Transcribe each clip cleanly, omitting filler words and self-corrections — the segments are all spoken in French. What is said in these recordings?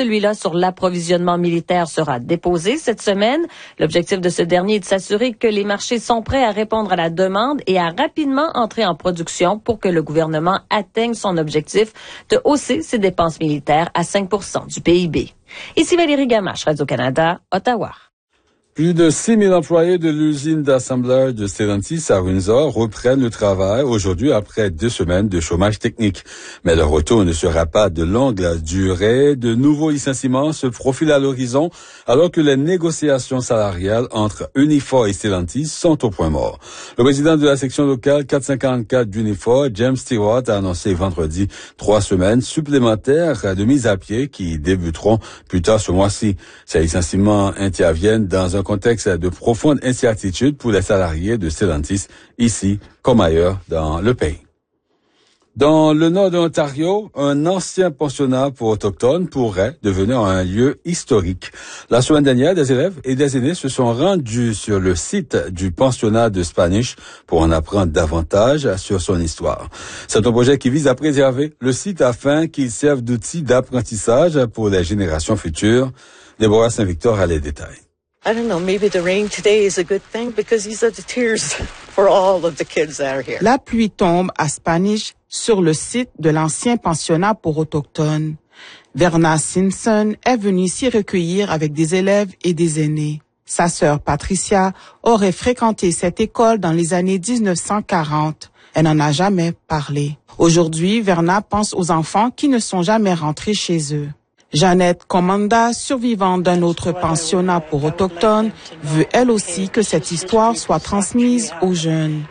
celui-là sur l'approvisionnement militaire, sera déposé cette semaine. L'objectif de ce dernier est de s'assurer que les marchés sont prêts à répondre à la demande et à rapidement entrer en production pour que le gouvernement atteigne son objectif de hausser ses dépenses militaires à 5% du PIB. Ici Valérie Gamache, Radio-Canada, Ottawa. Plus de 6 000 employés de l'usine d'assemblage de Stellantis à Windsor reprennent le travail aujourd'hui après 2 semaines de chômage technique. Mais le retour ne sera pas de longue durée. De nouveaux licenciements se profilent à l'horizon alors que les négociations salariales entre Unifor et Stellantis sont au point mort. Le président de la section locale 454 d'Unifor, James Stewart, a annoncé vendredi 3 semaines supplémentaires de mise à pied qui débuteront plus tard ce mois-ci. Ces licenciements interviennent dans un contexte de profonde incertitude pour les salariés de Stellantis, ici comme ailleurs dans le pays. Dans le nord de l'Ontario, un ancien pensionnat pour autochtones pourrait devenir un lieu historique. La semaine dernière, des élèves et des aînés se sont rendus sur le site du pensionnat de Spanish pour en apprendre davantage sur son histoire. C'est un projet qui vise à préserver le site afin qu'il serve d'outil d'apprentissage pour les générations futures. Déborah Saint-Victor a les détails. I don't know, maybe the rain today is a good thing because these are the tears for all of the kids that are here. La pluie tombe à Spanish sur le site de l'ancien pensionnat pour autochtones. Verna Simpson est venue s'y recueillir avec des élèves et des aînés. Sa sœur Patricia aurait fréquenté cette école dans les années 1940. Elle n'en a jamais parlé. Aujourd'hui, Verna pense aux enfants qui ne sont jamais rentrés chez eux. Jeannette Commanda, survivante d'un autre pensionnat pour autochtones, veut elle aussi que cette histoire soit transmise aux jeunes.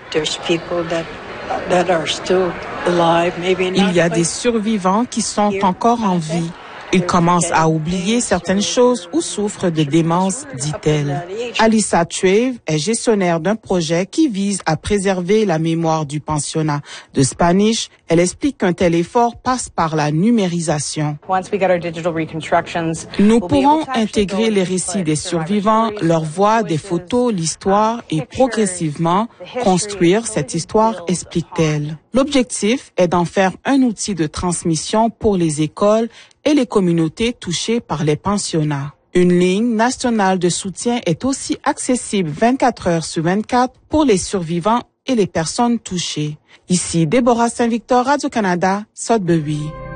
Il y a des survivants qui sont encore en vie. Ils commencent à oublier certaines choses ou souffrent de démence, dit-elle. Alyssa Trave est gestionnaire d'un projet qui vise à préserver la mémoire du pensionnat de Spanish. Elle explique qu'un tel effort passe par la numérisation. Nous pourrons intégrer les récits des survivants, leurs voix, des photos, l'histoire et progressivement construire cette histoire, explique-t-elle. L'objectif est d'en faire un outil de transmission pour les écoles et les communautés touchées par les pensionnats. Une ligne nationale de soutien est aussi accessible 24 heures sur 24 pour les survivants et les personnes touchées. Ici, Déborah Saint-Victor, Radio-Canada, Sudbury.